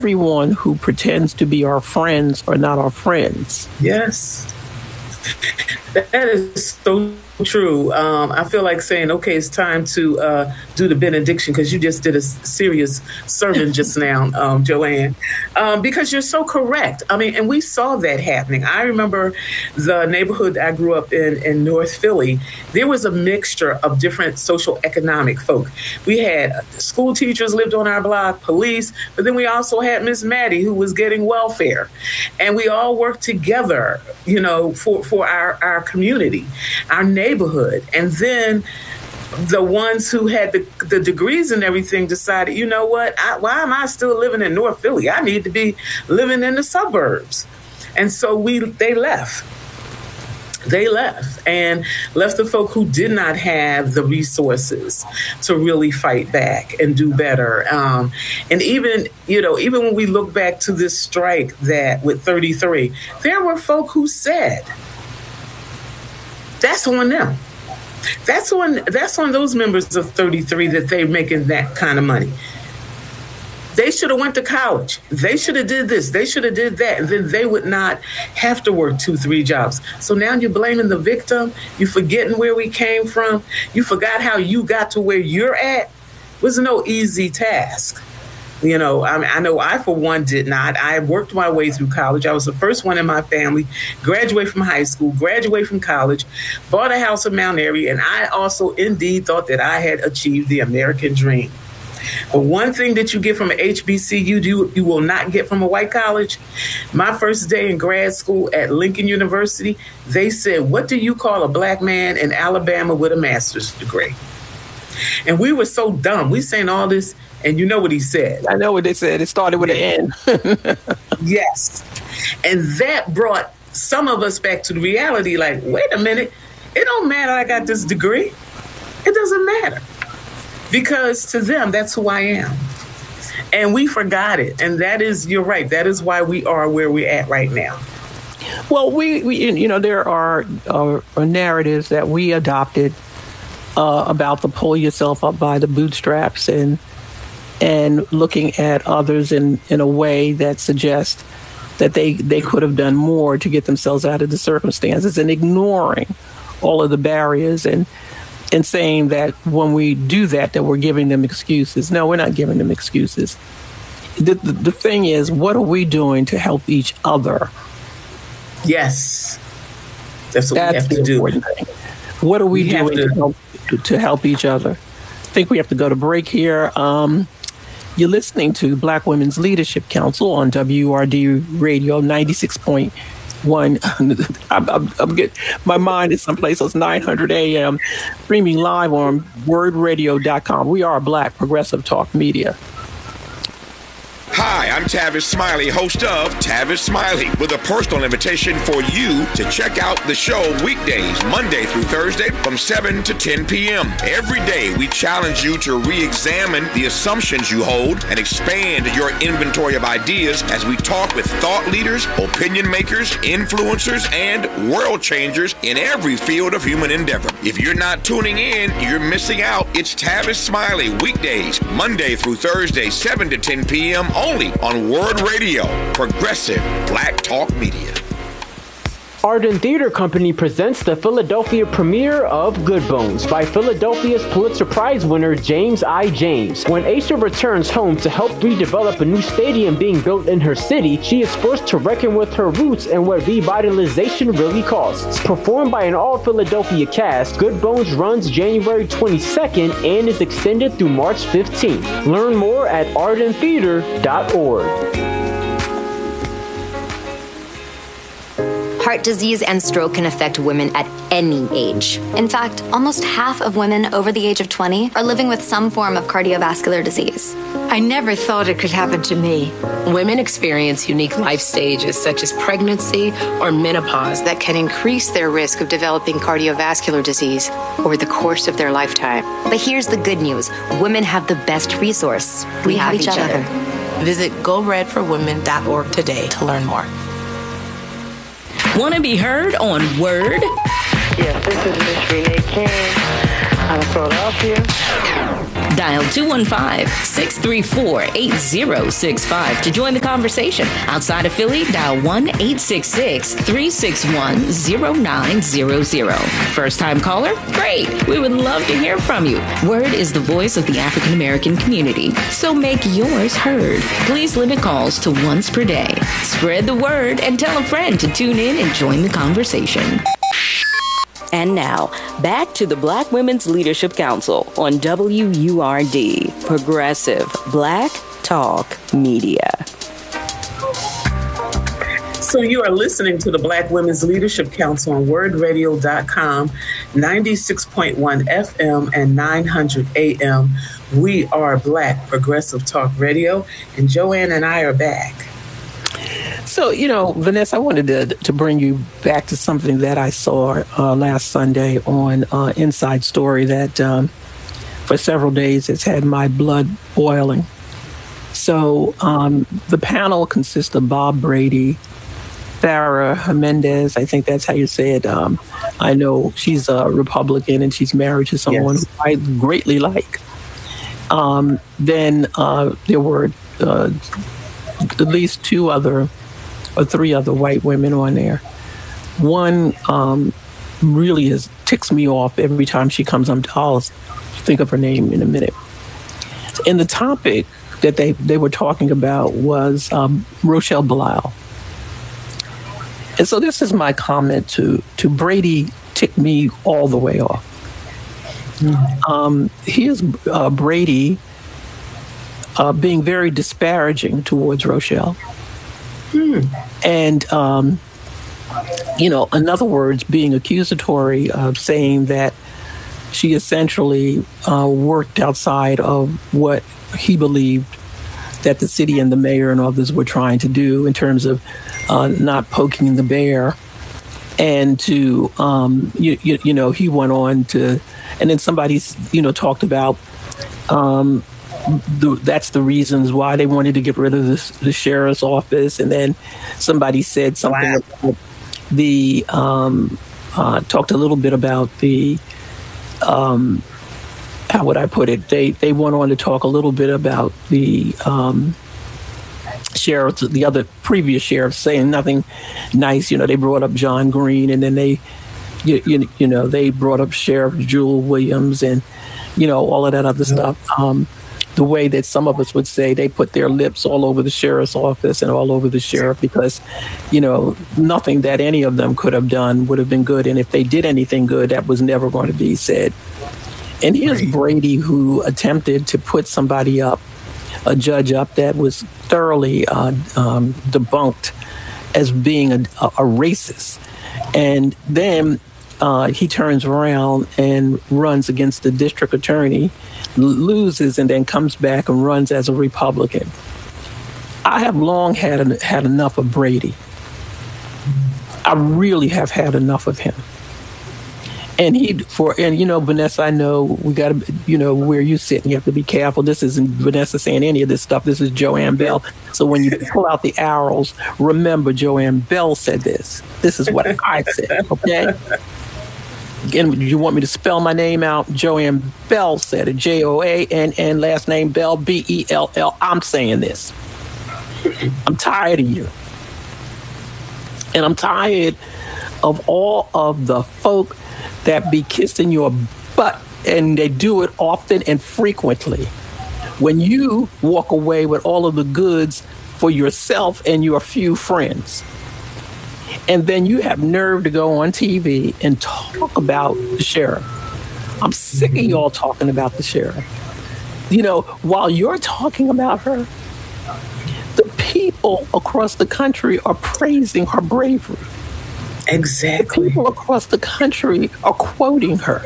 everyone who pretends to be our friends are not our friends. Yes. That is so true. I feel like saying, okay, it's time to do the benediction, because you just did a serious sermon just now, Joanne, because you're so correct. I mean, and we saw that happening. I remember the neighborhood I grew up in North Philly. There was a mixture of different social economic folk. We had school teachers lived on our block, police, but then we also had Miss Maddie, who was getting welfare. And we all worked together, you know, for our community, our neighborhood. And then the ones who had the degrees and everything decided, you know what, why am I still living in North Philly? I need to be living in the suburbs. And so they left. They left and left the folk who did not have the resources to really fight back and do better. And even when we look back to this strike that with 33, there were folk who said, that's on them. That's on those members of 33 that they're making that kind of money. They should have went to college. They should have did this. They should have did that. And then they would not have to work 2-3 jobs. So now you're blaming the victim. You're forgetting where we came from. You forgot how you got to where you're at. It was no easy task. You know, I know I, for one, did not. I worked my way through college. I was the first one in my family, graduate from high school, graduate from college, bought a house in Mount Airy, and I also indeed thought that I had achieved the American dream. But one thing that you get from an HBCU, you will not get from a white college. My first day in grad school at Lincoln University, they said, what do you call a black man in Alabama with a master's degree? And we were so dumb. We saying all this, and you know what he said. I know what they said. It started with an N. Yes. And that brought some of us back to the reality, like, wait a minute, it don't matter I got this degree. It doesn't matter. Because to them, that's who I am. And we forgot it. And that is, you're right, that is why we are where we're at right now. Well, there are narratives that we adopted about the pull yourself up by the bootstraps and looking at others in a way that suggests that they could have done more to get themselves out of the circumstances, and ignoring all of the barriers and saying that when we do that we're giving them excuses. No, we're not giving them excuses. The thing is, what are we doing to help each other? Yes. That's what we have to do. What are we doing to help each other? I think we have to go to break here. You're listening to Black Women's Leadership Council on WRD Radio 96.1. I'm getting, my mind is someplace else. 900 AM, streaming live on wordradio.com. We are Black Progressive Talk Media. Hi, I'm Tavis Smiley, host of Tavis Smiley, with a personal invitation for you to check out the show weekdays, Monday through Thursday from 7 to 10 p.m. Every day, we challenge you to re-examine the assumptions you hold and expand your inventory of ideas as we talk with thought leaders, opinion makers, influencers, and world changers in every field of human endeavor. If you're not tuning in, you're missing out. It's Tavis Smiley, weekdays, Monday through Thursday, 7 to 10 p.m. only on Word Radio, Progressive Black Talk Media. Arden Theater Company presents the Philadelphia premiere of Good Bones by Philadelphia's Pulitzer Prize winner James I. James. When Aisha returns home to help redevelop a new stadium being built in her city, she is forced to reckon with her roots and what revitalization really costs. Performed by an all-Philadelphia cast, Good Bones runs January 22nd and is extended through March 15th. Learn more at ardentheater.org. Heart disease and stroke can affect women at any age. In fact, almost half of women over the age of 20 are living with some form of cardiovascular disease. I never thought it could happen to me. Women experience unique life stages such as pregnancy or menopause that can increase their risk of developing cardiovascular disease over the course of their lifetime. But here's the good news. Women have the best resource. We have each other. Visit GoRedForWomen.org today to learn more. Want to be heard on Word? Yes, this is Miss Renee King. Out of Philadelphia. Dial 215-634-8065 to join the conversation. Outside of Philly, dial 1-866-361-0900. First-time caller? Great. We would love to hear from you. Word is the voice of the African American community, so make yours heard. Please limit calls to once per day. Spread the word and tell a friend to tune in and join the conversation. And now, back to the Black Women's Leadership Council on WURD, Progressive Black Talk Media. So you are listening to the Black Women's Leadership Council on wordradio.com, 96.1 FM and 900 AM. We are Black Progressive Talk Radio, and Joanne and I are back. So, Vanessa, I wanted to bring you back to something that I saw last Sunday on Inside Story that for several days has had my blood boiling. So the panel consists of Bob Brady, Farrah Mendez, I think that's how you say it. I know she's a Republican and she's married to someone who I greatly like. Then there were at least three other white women on there. One really ticks me off every time she comes on. I'll think of her name in a minute. And the topic that they were talking about was Rochelle Belial. And so this is my comment to Brady. Ticked me all the way off. Here's Brady being very disparaging towards Rochelle. And, in other words, being accusatory of saying that she essentially worked outside of what he believed that the city and the mayor and others were trying to do in terms of not poking the bear. And to, he went on to, and then somebody, talked about that's the reasons why they wanted to get rid of the sheriff's office. And then somebody said something about the, talked a little bit about the, how would I put it? They went on to talk a little bit about the sheriffs, the other previous sheriffs saying nothing nice. They brought up John Green, and then they brought up Sheriff Jewel Williams and, all of that other stuff. The way that some of us would say they put their lips all over the sheriff's office and all over the sheriff because, nothing that any of them could have done would have been good. And if they did anything good, that was never going to be said. And here's Brady, who attempted to put somebody up, a judge up that was thoroughly debunked as being a racist. And then he turns around and runs against the district attorney, loses, and then comes back and runs as a Republican. I have long had enough of Brady. I really have had enough of him. And Vanessa, I know we got to, where you sit, and you have to be careful. This isn't Vanessa saying any of this stuff. This is Joanne Bell. So when you pull out the arrows, remember Joanne Bell said this. This is what I said, okay? Again, you want me to spell my name out? Joanne Bell said it. Joann, last name Bell, Bell. I'm saying this. I'm tired of you. And I'm tired of all of the folk that be kissing your butt, and they do it often and frequently. When you walk away with all of the goods for yourself and your few friends. And then you have nerve to go on TV and talk about the sheriff. I'm sick of y'all talking about the sheriff. While you're talking about her, the people across the country are praising her bravery. Exactly. The people across the country are quoting her.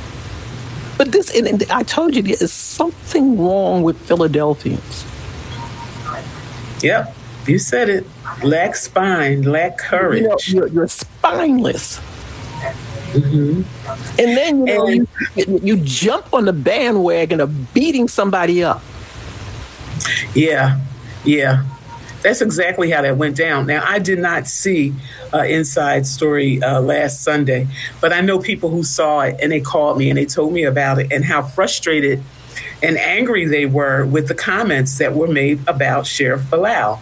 But and I told you, there is something wrong with Philadelphians. Yep, you said it. Lack spine, lack courage. You're spineless. Mm-hmm. And then you jump on the bandwagon of beating somebody up. Yeah. That's exactly how that went down. Now, I did not see Inside Story last Sunday, but I know people who saw it, and they called me and they told me about it and how frustrated and angry they were with the comments that were made about Sheriff Bilal.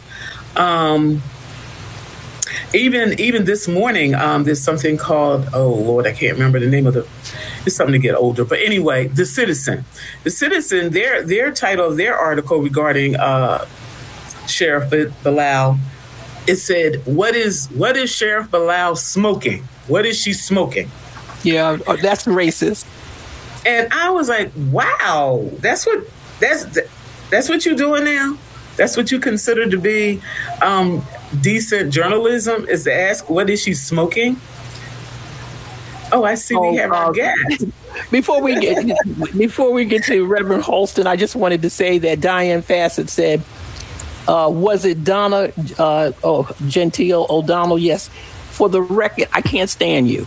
Even this morning, there's something called, oh Lord, I can't remember the name of it's something to get older. But anyway, The Citizen, their title of their article regarding Sheriff Bilal, it said, what is Sheriff Bilal smoking? What is she smoking? Yeah, that's racist. And I was like, wow, that's what you're doing now? That's what you consider to be decent journalism, is to ask, what is she smoking? Oh, I see we have our guest. Before we get to Reverend Holston, I just wanted to say that Diane Fassett said, was it Donna Gentile O'Donnell? Yes. For the record, I can't stand you.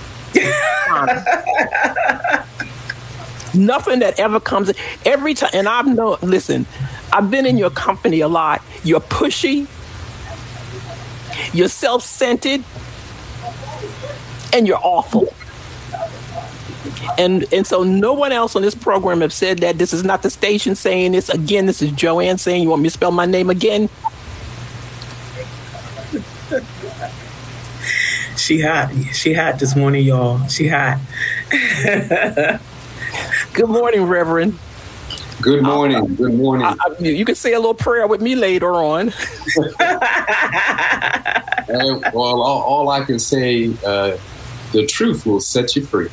Nothing that ever comes every time, and I've been in your company a lot. You're pushy, you're self-centered, and you're awful. And so no one else on this program have said that. This is not the station saying this. Again, this is Joanne saying, you want me to spell my name again? She hot this morning, y'all. She hot. Good morning, Reverend. Good morning. Good morning. You can say a little prayer with me later on. Well, all I can say, the truth will set you free.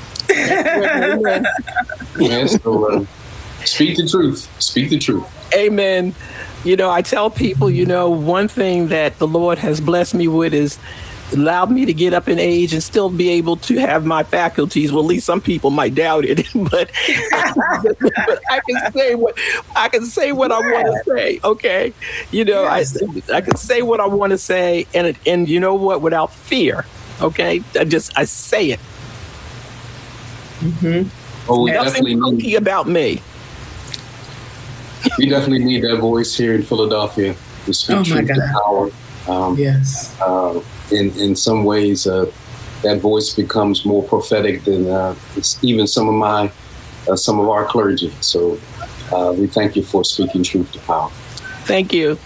Yes, so, speak the truth. Speak the truth. Amen. I tell people, one thing that the Lord has blessed me with is allowed me to get up in age and still be able to have my faculties. Well, at least some people might doubt it, but I can say what I want to say. Okay, yes. I can say what I want to say, and you know what, without fear. Okay, I say it. Mm-hmm. Oh, we nothing funky about me. We definitely need that voice here in Philadelphia to speak truth to power. Yes. In some ways, that voice becomes more prophetic than even some of our clergy. So we thank you for speaking truth to power. Thank you.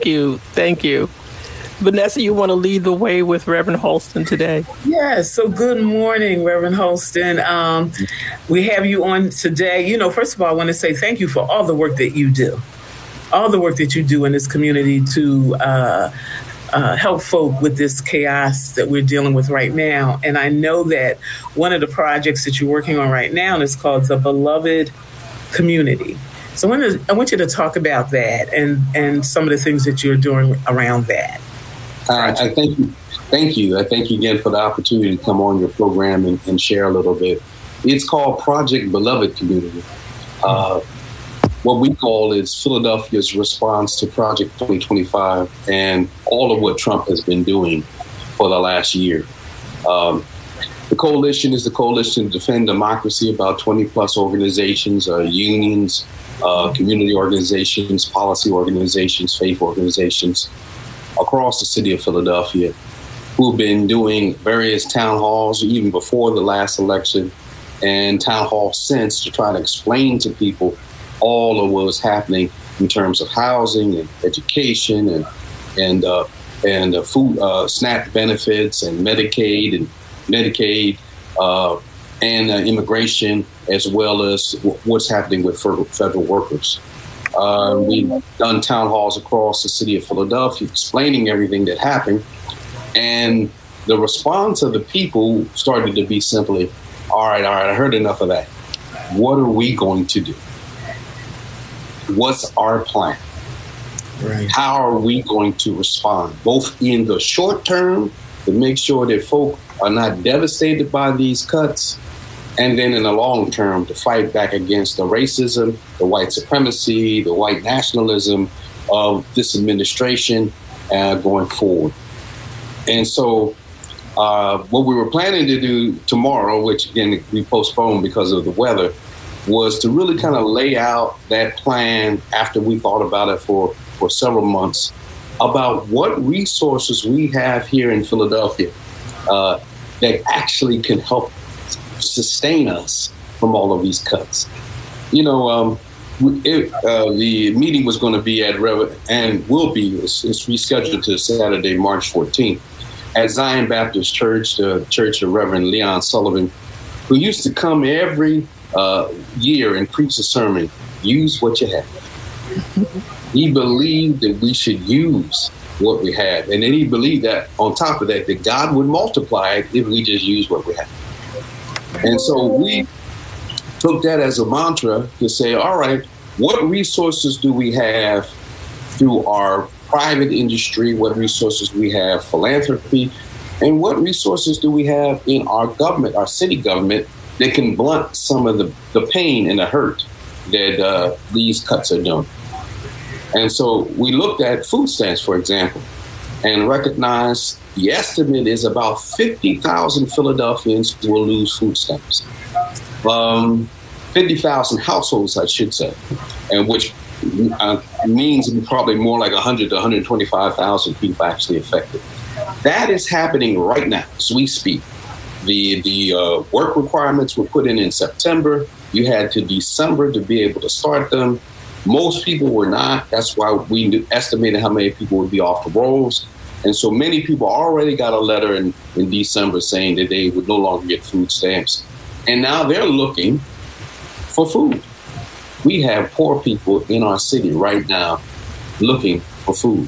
Vanessa, you want to lead the way with Reverend Holston today? Yes. So good morning, Reverend Holston. We have you on today. First of all, I want to say thank you for all the work that you do. All the work that you do in this community to help folk with this chaos that we're dealing with right now. And I know that one of the projects that you're working on right now is called the Beloved Community. So I want you to talk about that and some of the things that you're doing around that. I thank you. Thank you. I thank you again for the opportunity to come on your program and share a little bit. It's called Project Beloved Community. What we call is Philadelphia's response to Project 2025 and all of what Trump has been doing for the last year. The coalition is the Coalition to Defend Democracy, about 20 plus organizations, unions, community organizations, policy organizations, faith organizations across the city of Philadelphia, who've been doing various town halls even before the last election and town halls since to try to explain to people all of what was happening in terms of housing and education and food, SNAP benefits and Medicaid and immigration, as well as what's happening with federal workers. We've done town halls across the city of Philadelphia explaining everything that happened. And the response of the people started to be simply, all right, I heard enough of that. What are we going to do? What's our plan? Right. How are we going to respond, both in the short term to make sure that folk are not devastated by these cuts, and then in the long term to fight back against the racism, the white supremacy, the white nationalism of this administration going forward. And so what we were planning to do tomorrow, which again we postponed because of the weather, was to really kind of lay out that plan after we thought about it for several months about what resources we have here in Philadelphia that actually can help sustain us from all of these cuts. You know, the meeting was going to be at and will be, it's rescheduled to Saturday, March 14th, at Zion Baptist Church, the church of Reverend Leon Sullivan, who used to come every year and preach a sermon, use what you have. He believed that we should use what we have. And then he believed that on top of that, that God would multiply it if we just use what we have. And so we took that as a mantra to say, all right, what resources do we have through our private industry? What resources do we have philanthropy? And what resources do we have in our government, our city government, that can blunt some of the pain and the hurt that these cuts are doing? And so we looked at food stamps, for example, and recognized the estimate is about 50,000 Philadelphians will lose food stamps. 50,000 households, I should say, and which means probably more like 100 to 125,000 people actually affected. That is happening right now as we speak. The work requirements were put in September. You had to December to be able to start them. Most people were not. That's why we estimated how many people would be off the rolls. And so many people already got a letter in December saying that they would no longer get food stamps. And now they're looking for food. We have poor people in our city right now looking for food.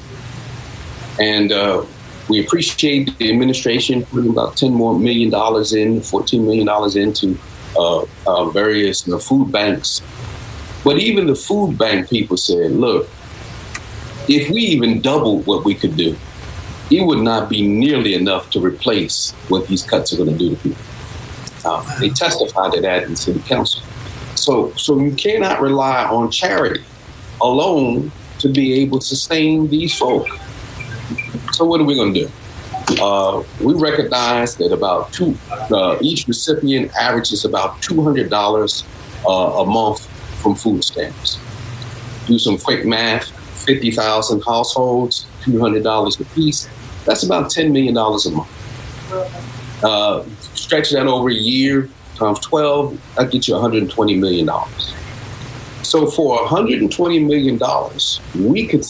And we appreciate the administration putting about $10 million $14 million into various food banks. But even the food bank people said, look, if we even doubled what we could do, it would not be nearly enough to replace what these cuts are going to do to people. They testified to that in city council. So you cannot rely on charity alone to be able to sustain these folk. So what are we going to do? We recognize that about each recipient averages about $200 a month from food stamps. Do some quick math, 50,000 households, $200 a piece. That's about $10 million a month. Stretch that over a year, times 12, that gets you $120 million. So for $120 million,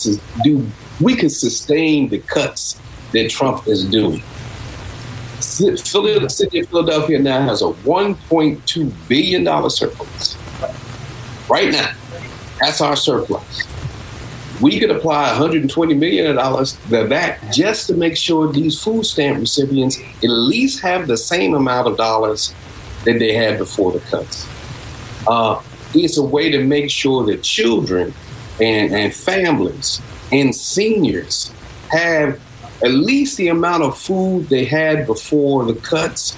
we could sustain the cuts that Trump is doing. The city of Philadelphia now has a $1.2 billion surplus. Right now, that's our surplus. We could apply $120 million to that just to make sure these food stamp recipients at least have the same amount of dollars that they had before the cuts. It's a way to make sure that children and families and seniors have at least the amount of food they had before the cuts.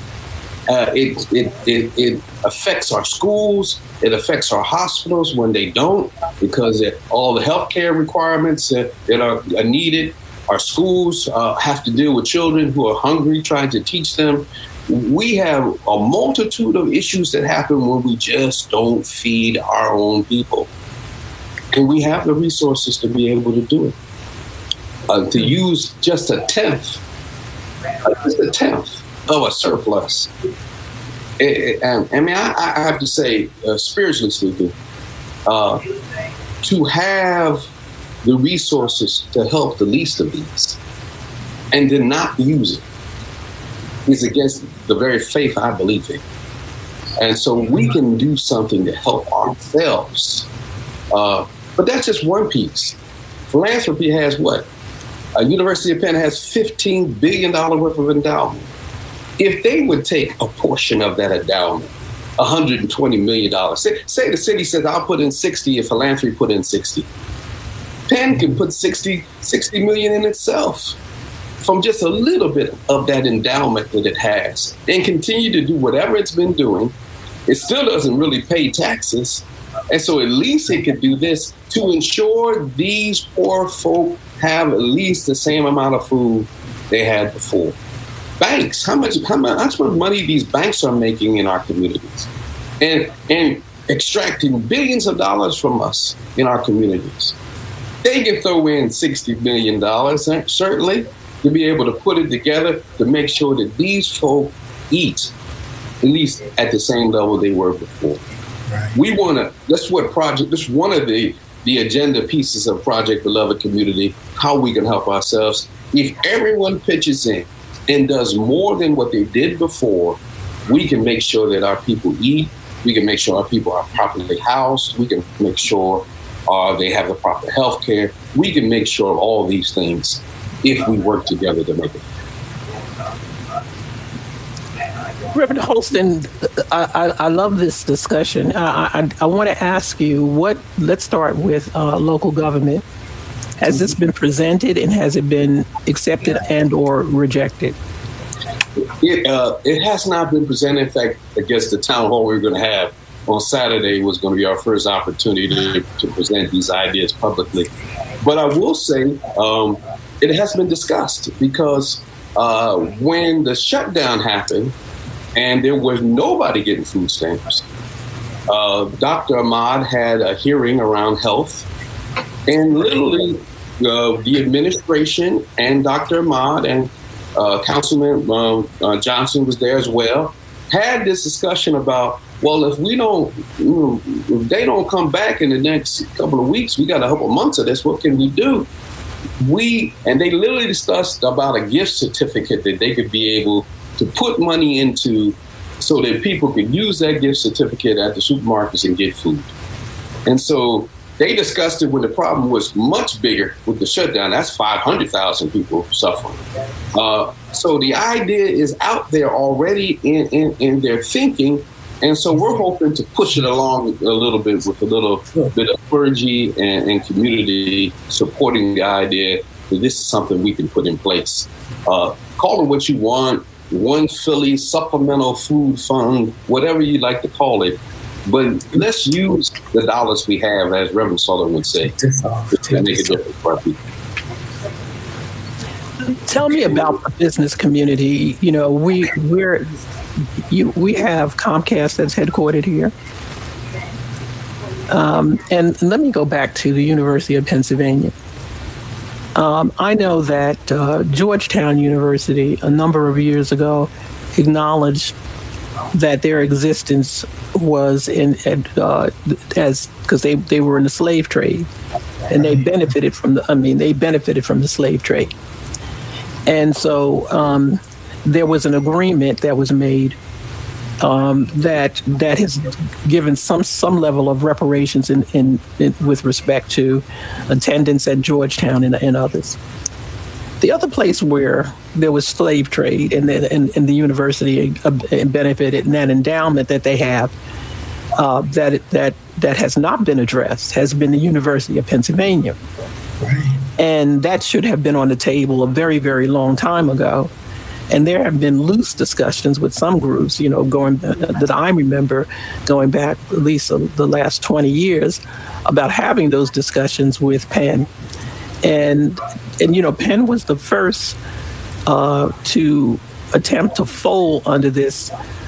It affects our schools. It affects our hospitals when they don't, because all the healthcare requirements that are needed. Our schools have to deal with children who are hungry, trying to teach them. We have a multitude of issues that happen when we just don't feed our own people. And we have the resources to be able to do it. To use just a tenth of a surplus. I have to say, spiritually speaking, to have the resources to help the least of these and to not use it is against the very faith I believe in. And so we can do something to help ourselves. But that's just one piece. Philanthropy has what? University of Penn has $15 billion worth of endowment. If they would take a portion of that endowment, $120 million, say the city says, I'll put in 60 if philanthropy put in 60. Penn can put 60 million in itself from just a little bit of that endowment that it has and continue to do whatever it's been doing. It still doesn't really pay taxes. And so at least it could do this to ensure these poor folk have at least the same amount of food they had before. Banks, how much money these banks are making in our communities and extracting billions of dollars from us in our communities. They can throw in $60 million, certainly, to be able to put it together to make sure that these folk eat at least at the same level they were before. Right. We want to, that's one of the agenda pieces of Project Beloved Community, how we can help ourselves. If everyone pitches in and does more than what they did before, we can make sure that our people eat. We can make sure our people are properly housed. We can make sure they have the proper health care. We can make sure of all these things if we work together to make it. Reverend Holston, I love this discussion. I want to ask you, let's start with local government. Has this been presented, and has it been accepted and or rejected? It has not been presented. In fact, I guess the town hall we're going to have on Saturday was going to be our first opportunity to present these ideas publicly. But I will say it has been discussed because when the shutdown happened and there was nobody getting food stamps, Dr. Ahmad had a hearing around health, and literally the administration and Dr. Ahmad and Councilman Johnson was there as well, had this discussion about, well, if they don't come back in the next couple of weeks, we got a couple months of this, what can we do? And they literally discussed about a gift certificate that they could be able to put money into so that people could use that gift certificate at the supermarkets and get food. And so they discussed it when the problem was much bigger with the shutdown. That's 500,000 people suffering. So the idea is out there already in their thinking. And so we're hoping to push it along a little bit with a little bit of clergy and community supporting the idea that this is something we can put in place. Call it what you want, One Philly Supplemental Food Fund, whatever you like to call it. But let's use the dollars we have, as Reverend Sullivan would say, to make a difference for our people. Tell me about the business community. You know, we have Comcast that's headquartered here. And let me go back to the University of Pennsylvania. I know that Georgetown University, a number of years ago, acknowledged that their existence was because they were in the slave trade, and they benefited from the slave trade. And so there was an agreement that was made that has given some level of reparations in with respect to attendance at Georgetown and others. The other place where there was slave trade and the university benefited, and that endowment that they have that has not been addressed has been the University of Pennsylvania. Right. And that should have been on the table a very, very long time ago. And there have been loose discussions with some groups, that I remember going back at least the last 20 years about having those discussions with Penn. And Penn was the first to attempt to fold under this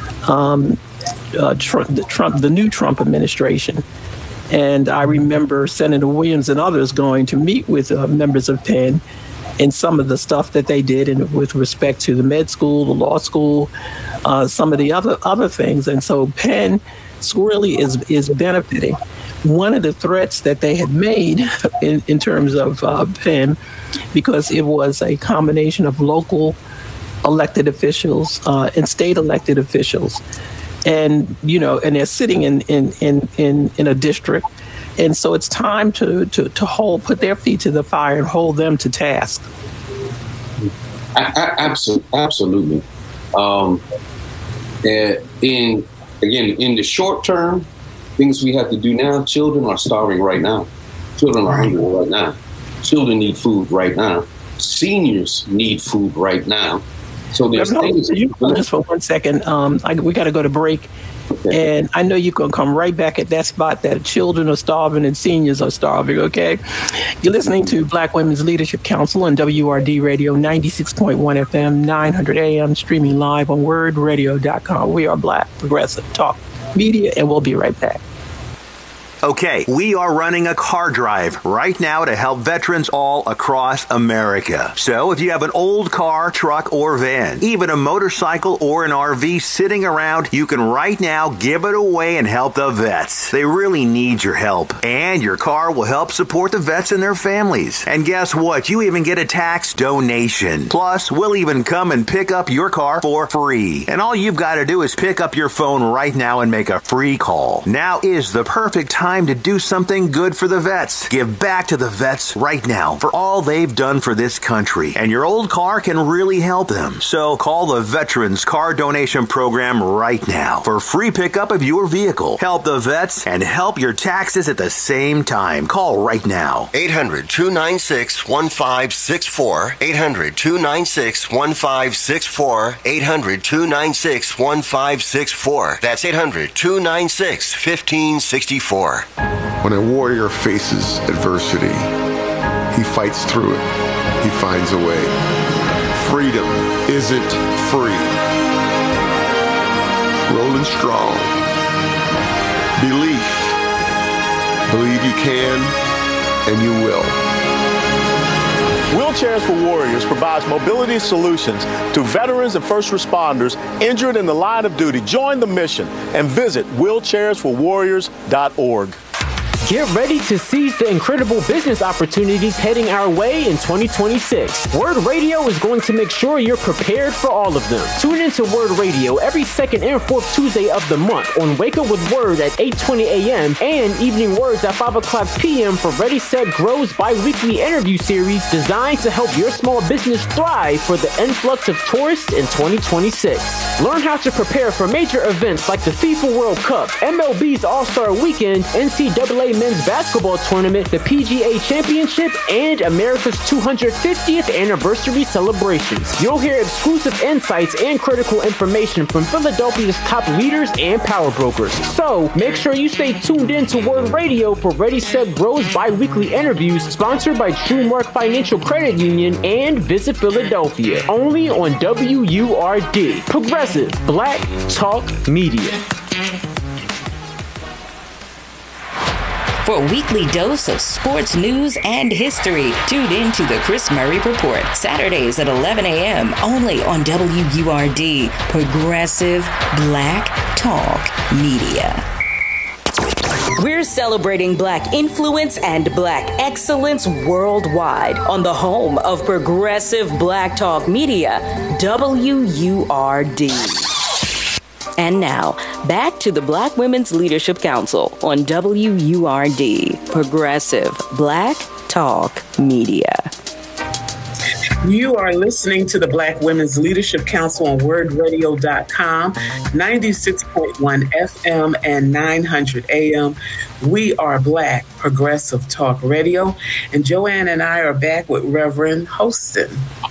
the new Trump administration. And I remember Senator Williams and others going to meet with members of Penn and some of the stuff that they did with respect to the med school, the law school, some of the other things. And so Penn really is benefiting. One of the threats that they had made in terms of Penn, because it was a combination of local elected officials and state elected officials, and they're sitting in a district, and so it's time to put their feet to the fire and hold them to task. Absolutely. In the short term, things we have to do now. Children are starving right now. Children are hungry right now. Children need food right now. Seniors need food right now. So there's things. Just for 1 second, we got to go to break. Okay. And I know you're going to come right back at that spot that children are starving and seniors are starving, okay? You're listening to Black Women's Leadership Council on WRD Radio 96.1 FM, 900 AM, streaming live on wordradio.com. We are Black Progressive Talk Media, and we'll be right back. Okay, we are running a car drive right now to help veterans all across America. So if you have an old car, truck, or van, even a motorcycle or an RV sitting around, you can right now give it away and help the vets. They really need your help. And your car will help support the vets and their families. And guess what? You even get a tax donation. Plus, we'll even come and pick up your car for free. And all you've got to do is pick up your phone right now and make a free call. Now is the perfect time to do something good for the vets. Give back to the vets right now for all they've done for this country. And your old car can really help them. So call the Veterans Car Donation Program right now for free pickup of your vehicle. Help the vets and help your taxes at the same time. Call right now. 800-296-1564. 800-296-1564. 800-296-1564. That's 800-296-1564. When a warrior faces adversity, he fights through it. He finds a way. Freedom isn't free. Rolling strong. Belief. Believe you can, and you will. Wheelchairs for Warriors provides mobility solutions to veterans and first responders injured in the line of duty. Join the mission and visit wheelchairsforwarriors.org. Get ready to seize the incredible business opportunities heading our way in 2026. Word Radio is going to make sure you're prepared for all of them. Tune into Word Radio every second and fourth Tuesday of the month on Wake Up with Word at 8:20 a.m. and Evening Words at 5 o'clock p.m. for Ready, Set, Grow's bi-weekly interview series designed to help your small business thrive for the influx of tourists in 2026. Learn how to prepare for major events like the FIFA World Cup, MLB's All-Star Weekend, NCAA Men's Basketball Tournament, the PGA Championship, and America's 250th anniversary celebrations. You'll hear exclusive insights and critical information from Philadelphia's top leaders and power brokers. So make sure you stay tuned in to Word Radio for Ready, Set, Grow's bi-weekly interviews sponsored by TrueMark Financial Credit Union and Visit Philadelphia. Only on WURD, Progressive Black Talk Media. For a weekly dose of sports news and history, tune in to the Chris Murray Report, Saturdays at 11 a.m. only on WURD, Progressive Black Talk Media. We're celebrating Black influence and Black excellence worldwide on the home of Progressive Black Talk Media, WURD. And now, back to the Black Women's Leadership Council on WURD, Progressive Black Talk Media. You are listening to the Black Women's Leadership Council on wordradio.com, 96.1 FM and 900 AM. We are Black Progressive Talk Radio, and Joanne and I are back with Reverend Hostin.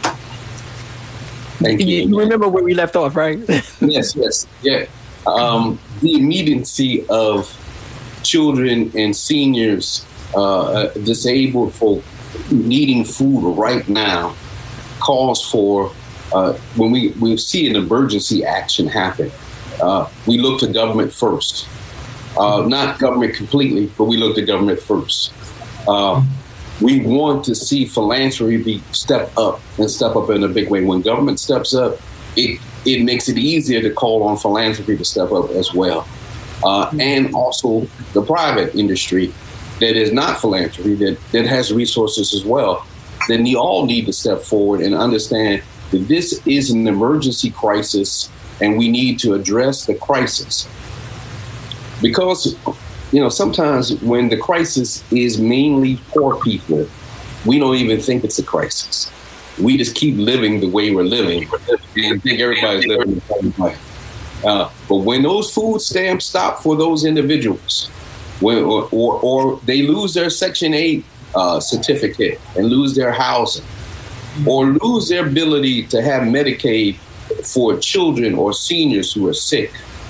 Thank you. You remember where we left off, right? Yes. Yeah. The immediacy of children and seniors, disabled folk needing food right now calls for, when we see an emergency action happen, we look to government first. Not government completely, but we look to government first. We want to see philanthropy step up in a big way. When government steps up, it makes it easier to call on philanthropy to step up as well. And also the private industry that is not philanthropy, that has resources as well. Then we all need to step forward and understand that this is an emergency crisis and we need to address the crisis. Because sometimes when the crisis is mainly poor people, we don't even think it's a crisis. We just keep living the way we're living and think everybody's living the same way. But when those food stamps stop for those individuals, or they lose their Section 8 certificate and lose their housing, or lose their ability to have Medicaid for children or seniors who are sick,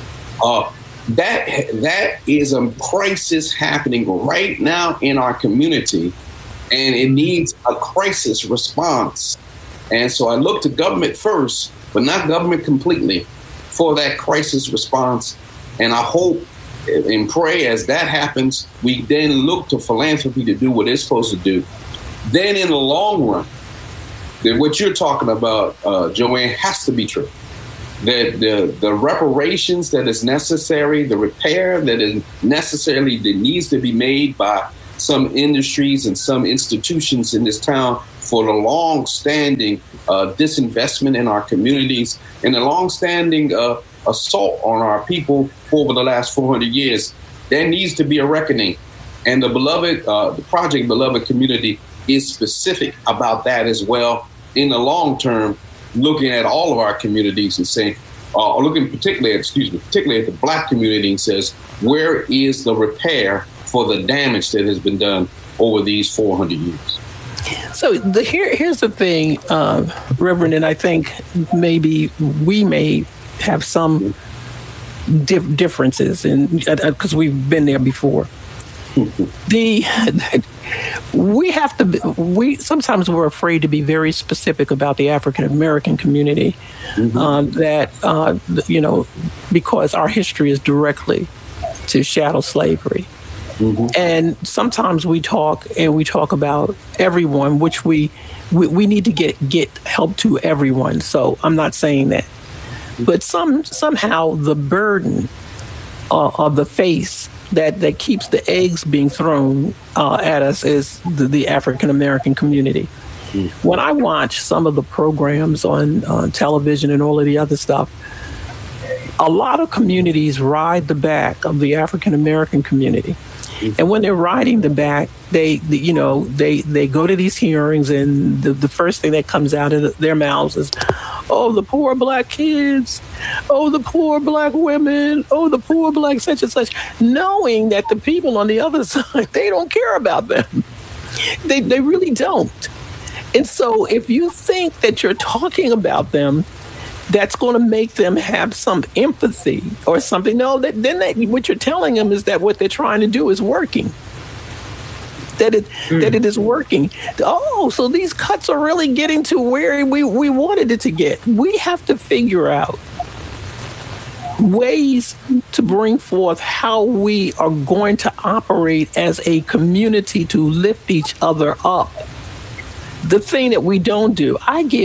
that is a crisis happening right now in our community, and it needs a crisis response. And so I look to government first, but not government completely, for that crisis response. And I hope and pray as that happens. We then look to philanthropy to do what it's supposed to do. Then in the long run, that what you're talking about, Joanne, has to be true. That the reparations that is necessary, the repair that is necessarily that needs to be made by some industries and some institutions in this town for the long-standing disinvestment in our communities and the long-standing assault on our people over the last 400 years, there needs to be a reckoning. And the Project Beloved community is specific about that as well. In the long term, looking at all of our communities and saying, looking particularly at the Black community and says, where is the repair for the damage that has been done over these 400 years? So here's the thing, Reverend, and I think maybe we may have some differences because we've been there before. We sometimes we're afraid to be very specific about the African American community, because our history is directly to chattel slavery. And sometimes we talk about everyone, which we need to get help to everyone. So I'm not saying that, but somehow the burden of the face that keeps the eggs being thrown at us is the African American community. When I watch some of the programs on television and all of the other stuff, a lot of communities ride the back of the African American community. And when they're riding the back, they go to these hearings, and the first thing that comes out of their mouths is, oh, the poor Black kids, oh, the poor Black women, oh, the poor Black such and such, knowing that the people on the other side, they don't care about them. They really don't. And so if you think that you're talking about them, that's going to make them have some empathy or something. No, what you're telling them is that what they're trying to do is working. That it is working. Oh, so these cuts are really getting to where we wanted it to get. We have to figure out ways to bring forth how we are going to operate as a community to lift each other up. The thing that we don't do,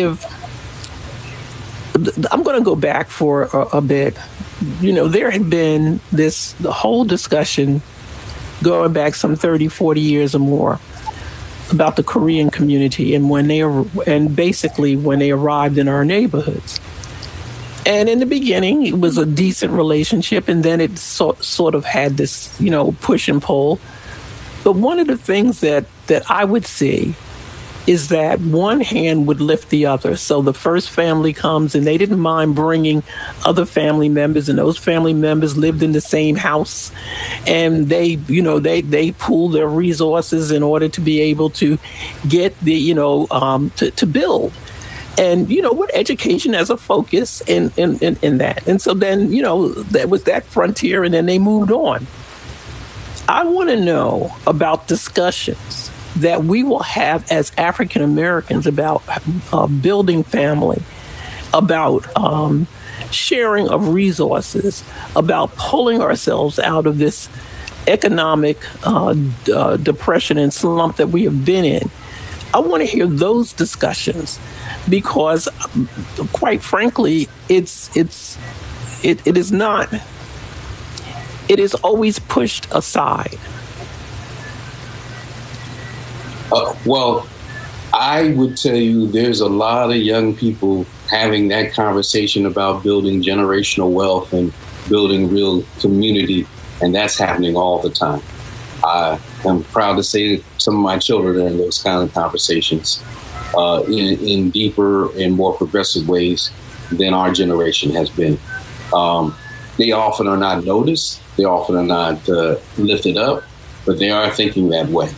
I'm going to go back for a bit. There had been the whole discussion going back some 30, 40 years or more about the Korean community and basically when they arrived in our neighborhoods. And in the beginning, it was a decent relationship, and then it sort of had this, push and pull. But one of the things that I would see is that one hand would lift the other. So the first family comes, and they didn't mind bringing other family members, and those family members lived in the same house, and they pool their resources in order to be able to get to build. And, with education as a focus in that. And so then, that was that frontier, and then they moved on. I want to know about discussions that we will have as African Americans about building family, about sharing of resources, about pulling ourselves out of this economic depression and slump that we have been in. I want to hear those discussions because, quite frankly, it is not. It is always pushed aside. Well, I would tell you there's a lot of young people having that conversation about building generational wealth and building real community, and that's happening all the time. I am proud to say that some of my children are in those kind of conversations in deeper and more progressive ways than our generation has been. They often are not noticed. They often are not lifted up, but they are thinking that way.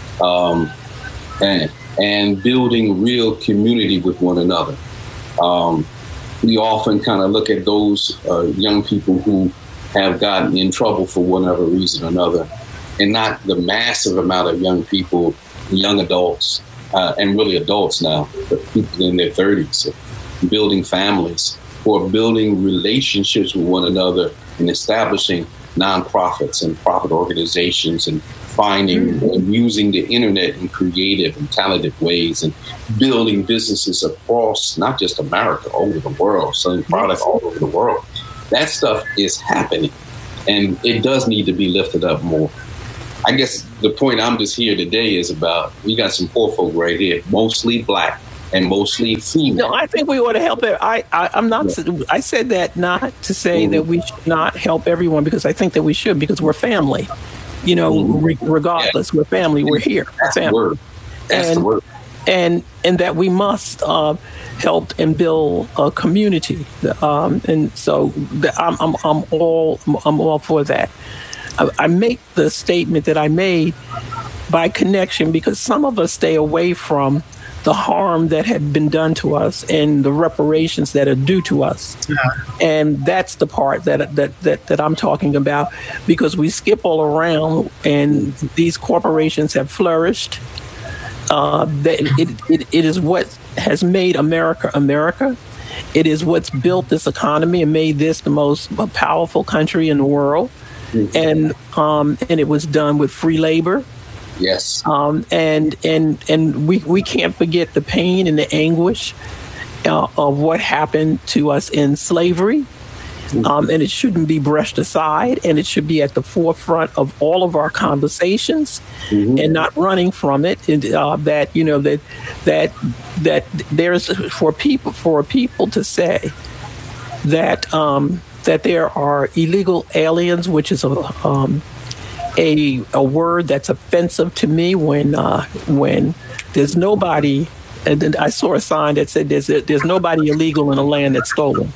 And building real community with one another. We often kind of look at those young people who have gotten in trouble for whatever reason or another, and not the massive amount of young people, young adults, and really adults now, but people in their 30s, building families, who are building relationships with one another and establishing nonprofits and profit organizations and finding and using the internet in creative and talented ways and building businesses across not just America, over the world, selling products all over the world. That stuff is happening, and it does need to be lifted up more. I guess the point I'm just here today is about, we got some poor folk right here, mostly Black and mostly female. No, I think we ought to help it. I'm not. I said that not to say that we should not help everyone, because I think that we should, because we're family. You know, regardless, we're family. We're here. That's family. the word. That's the word. And that we must help and build a community. And so I'm all for that. I make the statement that I made by connection, because some of us stay away from the harm that had been done to us and the reparations that are due to us. Yeah. And that's the part that I'm talking about, because we skip all around, and these corporations have flourished. It is what has made America America. It is what's built this economy and made this the most powerful country in the world. Mm-hmm. And it was done with free labor. Yes. And we can't forget the pain and the anguish of what happened to us in slavery. And it shouldn't be brushed aside, and it should be at the forefront of all of our conversations, and not running from it. And that there's for people to say that that there are illegal aliens, which is a word that's offensive to me when there's nobody. And I saw a sign that said there's nobody illegal in a land that's stolen.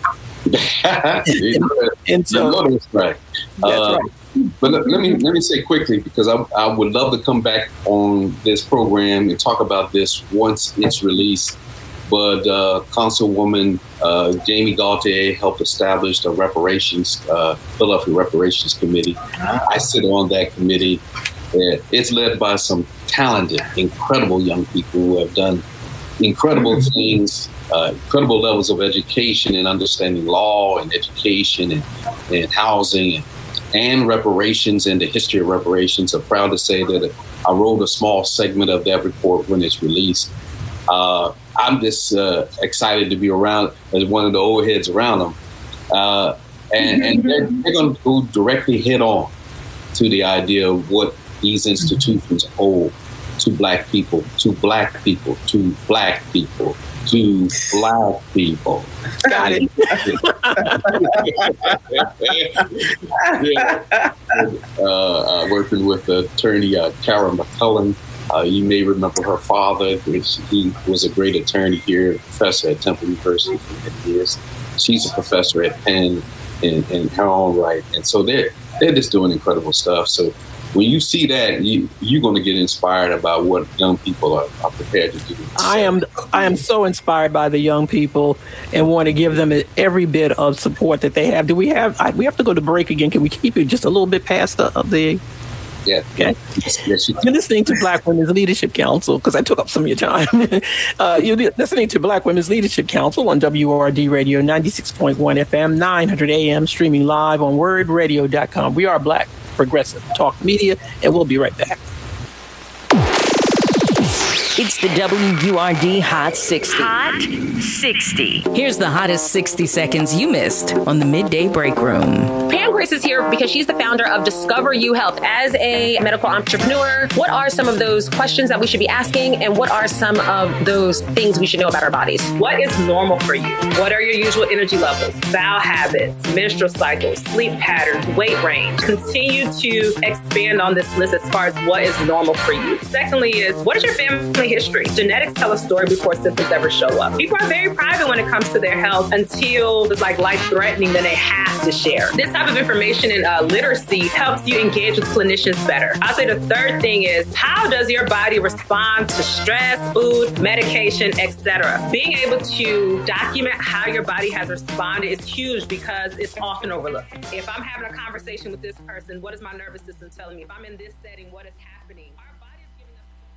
and so that's right. But let me say quickly, because I would love to come back on this program and talk about this once it's released. But Councilwoman Jamie Gaultier helped establish the Philadelphia Reparations Committee. I sit on that committee. It's led by some talented, incredible young people who have done incredible things, incredible levels of education and understanding law and education and housing and reparations and the history of reparations. I'm proud to say that I wrote a small segment of that report when it's released. I'm just excited to be around as one of the old heads around them. And they're going to go directly head on to the idea of what these institutions hold to Black people, to Black people, to Black people, to Black people. Got it. Working with attorney Kara McCullen. You may remember her father. He was a great attorney here, professor at Temple University for many years. She's a professor at Penn in her own right. And so they're just doing incredible stuff. So when you see that, you're going to get inspired about what young people are prepared to do. I am so inspired by the young people and want to give them every bit of support that they have. We have to go to break again. Can we keep it just a little bit past the Yeah. Okay. Yes, you're listening to Black Women's Leadership Council, because I took up some of your time. You're listening to Black Women's Leadership Council on WORD Radio 96.1 FM, 900 AM, streaming live on wordradio.com. We are Black Progressive Talk Media, and we'll be right back. It's the WURD Hot 60. Hot 60. Here's the hottest 60 seconds you missed on the Midday Break Room. Pam Grace is here because she's the founder of Discover You Health. As a medical entrepreneur, what are some of those questions that we should be asking, and what are some of those things we should know about our bodies? What is normal for you? What are your usual energy levels, bowel habits, menstrual cycles, sleep patterns, weight range? Continue to expand on this list as far as what is normal for you. Secondly is, what is your family history? Genetics tell a story before symptoms ever show up. People are very private when it comes to their health until it's like life-threatening, then they have to share. This type of information and literacy helps you engage with clinicians better. I'll say the third thing is, how does your body respond to stress, food, medication, etc.? Being able to document how your body has responded is huge because it's often overlooked. If I'm having a conversation with this person, what is my nervous system telling me? If I'm in this setting, what is happening?